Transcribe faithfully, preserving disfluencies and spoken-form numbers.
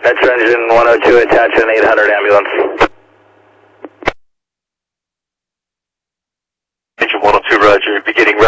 Metro Engine one oh two, attach an eight hundred ambulance. Engine one oh two, roger, beginning